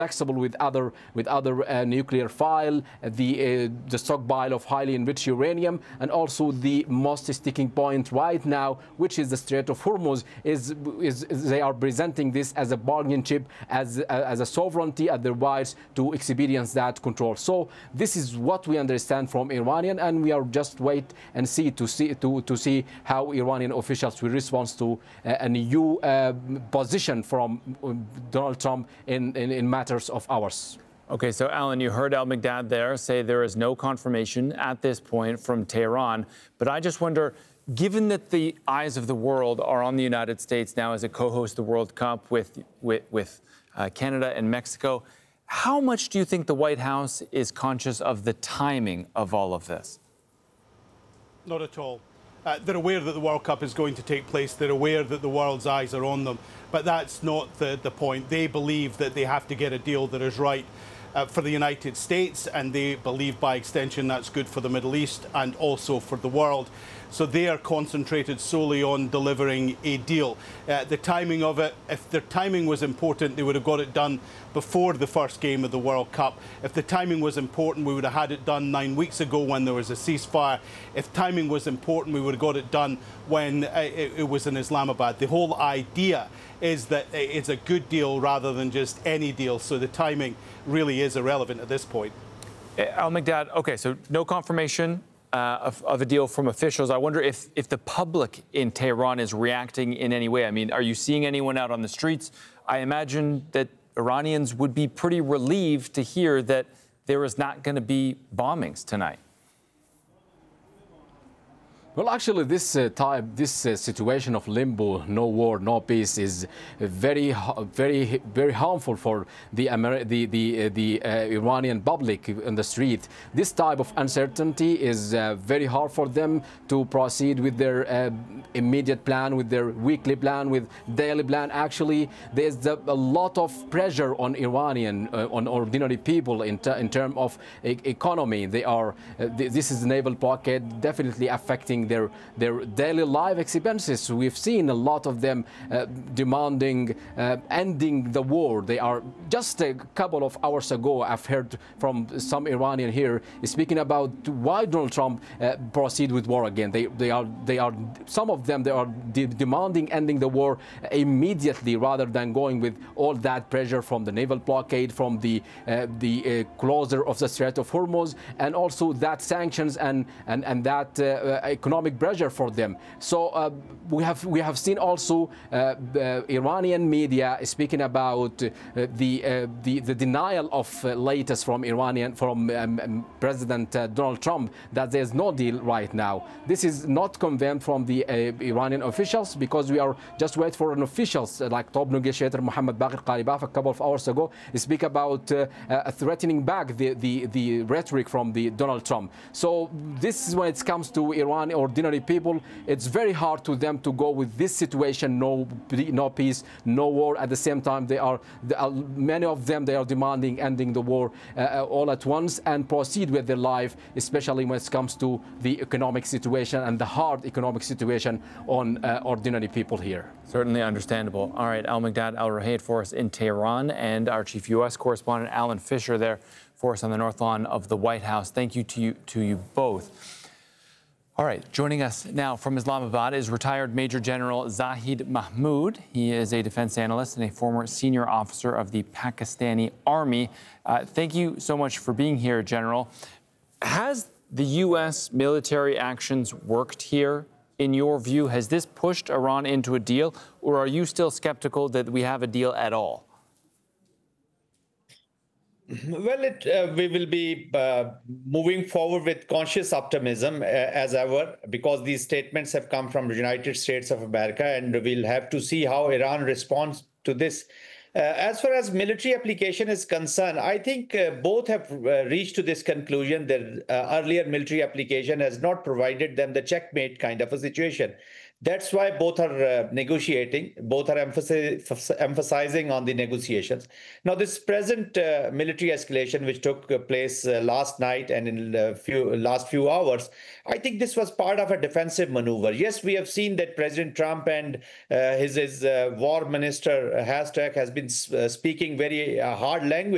flexible with other nuclear file, the stockpile of highly enriched uranium, and also the most sticking point right now, which is the Strait of Hormuz. Is they are presenting this as a bargain chip, as a sovereignty, as their rights to experience that control. So this is what we understand from Iranian, and we are just wait and see to see how Iranian officials will respond to a new position from Donald Trump in matters of ours. Okay, so Alan, you heard Al-Mikdad there say there is no confirmation at this point from Tehran. But I just wonder, given that the eyes of the world are on the United States now as it co-hosts the World Cup with Canada and Mexico, how much do you think the White House is conscious of the timing of all of this? Not at all. They're aware that the World Cup is going to take place. They're aware that the world's eyes are on them. But that's not the point. They believe that they have to get a deal that is right for the United States, and they believe by extension that's good for the Middle East and also for the world. So they are concentrated solely on delivering a deal. The timing of it, if their timing was important, they would have got it done before the first game of the World Cup. If the timing was important, we would have had it done 9 weeks ago when there was a ceasefire. If timing was important, we would have got it done when it was in Islamabad. The whole idea is that it's a good deal rather than just any deal. So the timing really is irrelevant at this point. Al-Mikdad, okay, so no confirmation of a deal from officials. I wonder if the public in Tehran is reacting in any way. I mean, are you seeing anyone out on the streets? I imagine that Iranians would be pretty relieved to hear that there is not going to be bombings tonight. Well, actually, this situation of limbo, no war, no peace, is very harmful for the Iranian public in the street. This type of uncertainty is very hard for them to proceed with their immediate plan, with their weekly plan, with daily plan. Actually, there's a lot of pressure on on ordinary people in terms of economy. This is naval blockade definitely affecting their daily life expenses. We've seen a lot of them demanding ending the war. They are just a couple of hours ago, I've heard from some Iranian here speaking about why Donald Trump proceed with war again. Some of them are demanding ending the war immediately rather than going with all that pressure from the naval blockade, from the closure of the Strait of Hormuz, and also that sanctions and that economic pressure for them. So we have seen also the Iranian media speaking about the denial of latest from President Donald Trump that there's no deal right now. This is not confirmed from the Iranian officials, because we are just waiting for an officials like top negotiator Mohammad Bagher Ghalibaf a couple of hours ago speak about threatening back the rhetoric from the Donald Trump. So this is when it comes to Iran ordinary people, it's very hard to them to go with this situation, no peace, no war. At the same time, many of them, they are demanding ending the war all at once and proceed with their life, especially when it comes to the economic situation and the hard economic situation on ordinary people here. Certainly understandable. All right, Al-Mikdad Al-Ruhayd for us in Tehran, and our chief U.S. correspondent Alan Fisher there for us on the North Lawn of the White House. Thank you to you both. All right, joining us now from Islamabad is retired Major General Zahid Mahmood. He is a defense analyst and a former senior officer of the Pakistani Army. Thank you so much for being here, General. Has the U.S. military actions worked here? In your view, has this pushed Iran into a deal, or are you still skeptical that we have a deal at all? Well, we will be moving forward with conscious optimism as ever, because these statements have come from the United States of America, and we'll have to see how Iran responds to this. As far as military application is concerned, I think both have reached to this conclusion that earlier military application has not provided them the checkmate kind of a situation. That's why both are negotiating, both are emphasizing on the negotiations. Now, this present military escalation, which took place last night and in the last few hours, I think this was part of a defensive maneuver. Yes, we have seen that President Trump and his war minister, Hashtag, has been speaking very hard language